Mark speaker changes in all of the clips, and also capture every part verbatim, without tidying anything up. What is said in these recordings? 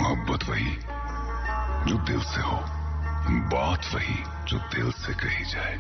Speaker 1: मोहब्बत वही जो दिल से हो, बात वही जो दिल से कही जाए,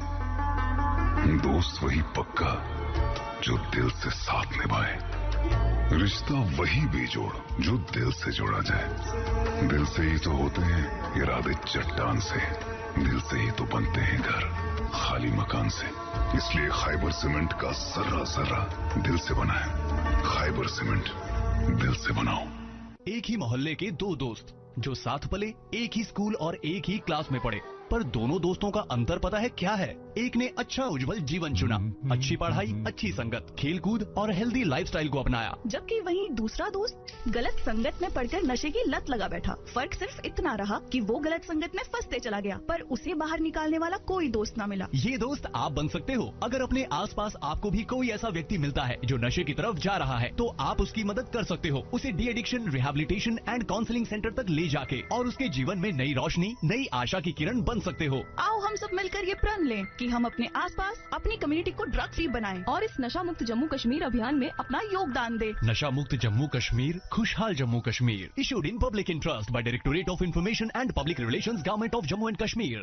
Speaker 1: दोस्त वही पक्का जो दिल से साथ निभाए, रिश्ता वही बेजोड़ जो दिल से जोड़ा जाए। दिल से ही तो होते हैं इरादे चट्टान से, दिल से ही तो बनते हैं घर खाली मकान से। इसलिए खाइबर सीमेंट का सर्रा सर्रा दिल से बना है। खाइबर सीमेंट, दिल से बनाओ।
Speaker 2: एक ही मोहल्ले के दो दोस्त जो साथ पले, एक ही स्कूल और एक ही क्लास में पढ़े, पर दोनों दोस्तों का अंतर पता है क्या है? एक ने अच्छा उज्जवल जीवन चुना, अच्छी पढ़ाई, अच्छी संगत, खेल कूद और हेल्दी लाइफस्टाइल को अपनाया,
Speaker 3: जबकि वहीं दूसरा दोस्त गलत संगत में पड़कर नशे की लत लगा बैठा। फर्क सिर्फ इतना रहा कि वो गलत संगत में फंसते चला गया, पर उसे बाहर निकालने वाला कोई दोस्त न मिला।
Speaker 2: ये दोस्त आप बन सकते हो। अगर अपने आसपास आपको भी कोई ऐसा व्यक्ति मिलता है जो नशे की तरफ जा रहा है, तो आप उसकी मदद कर सकते हो। उसे de addiction rehabilitation and counselling centre तक ले जाके और उसके जीवन में नई रोशनी, नई आशा की किरण बन सकते हो।
Speaker 3: आओ हम सब मिलकर ये प्रण लें कि हम अपने आसपास अपनी कम्युनिटी को ड्रग फ्री बनाएं और इस नशा मुक्त जम्मू कश्मीर अभियान में अपना योगदान दें।
Speaker 2: नशा मुक्त जम्मू कश्मीर, खुशहाल Jammu Kashmir. Issued in public interest by directorate of information and public relations, government of Jammu and Kashmir.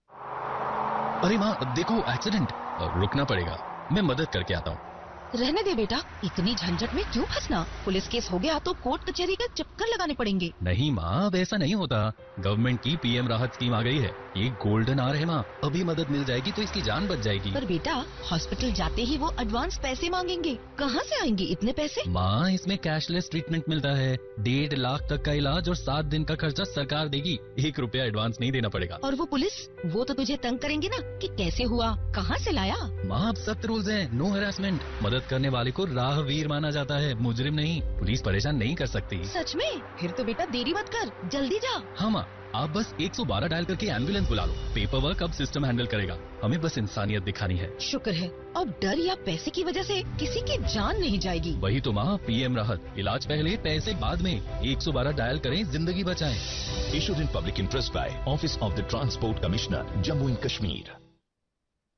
Speaker 4: अरे माँ देखो एक्सीडेंट, रुकना पड़ेगा, मैं मदद करके आता हूँ।
Speaker 5: रहने दे बेटा, इतनी झंझट में क्यों फंसना? पुलिस केस हो गया तो कोर्ट कचहरी का चक्कर लगाने पड़ेंगे।
Speaker 4: नहीं माँ, अब ऐसा नहीं होता। गवर्नमेंट की पीएम राहत स्कीम आ गई है, ये गोल्डन आवर है माँ। अभी मदद मिल जाएगी तो इसकी जान बच जाएगी।
Speaker 5: पर बेटा, हॉस्पिटल जाते ही वो एडवांस पैसे मांगेंगे, कहाँ से आएंगे इतने पैसे?
Speaker 4: माँ, इसमें कैशलेस ट्रीटमेंट मिलता है, डेढ़ लाख तक का इलाज और सात दिन का खर्चा सरकार देगी। एक रुपया एडवांस नहीं देना पड़ेगा।
Speaker 5: और वो पुलिस, वो तो तुझे तंग करेंगे ना कि कैसे हुआ, कहाँ से लाया?
Speaker 4: माँ, अब सख्त रूल्स हैं, नो हरासमेंट। मदद करने वाले को राहवीर माना जाता है, मुजरिम नहीं। पुलिस परेशान नहीं कर सकती।
Speaker 5: सच में? फिर तो बेटा देरी मत कर, जल्दी जा।
Speaker 4: हाँ माँ, आप बस एक सौ बारह डायल करके एम्बुलेंस बुला लो। पेपर वर्क अब सिस्टम हैंडल करेगा, हमें बस इंसानियत दिखानी है।
Speaker 5: शुक्र है, अब डर या पैसे की वजह से किसी की जान नहीं जाएगी।
Speaker 4: वही तो माँ, पीएम राहत, इलाज पहले पैसे बाद में। एक सौ बारह डायल करें, जिंदगी बचाएं।
Speaker 6: Issued in public interest by Office of the Transport Commissioner, Jammu and Kashmir.